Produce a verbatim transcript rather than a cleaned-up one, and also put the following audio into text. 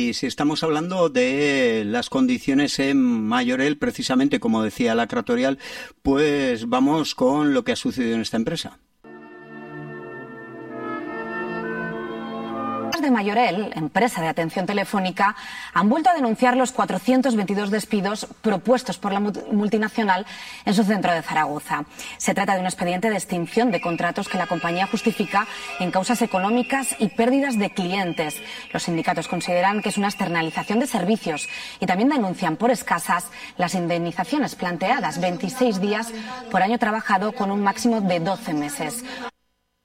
Y si estamos hablando de las condiciones en Majorel, precisamente como decía la Cratorial, pues vamos con lo que ha sucedido en esta empresa. De Majorel, empresa de atención telefónica, han vuelto a denunciar los cuatrocientos veintidós despidos propuestos por la multinacional en su centro de Zaragoza. Se trata de un expediente de extinción de contratos que la compañía justifica en causas económicas y pérdidas de clientes. Los sindicatos consideran que es una externalización de servicios y también denuncian por escasas las indemnizaciones planteadas, veintiséis días por año trabajado con un máximo de doce meses.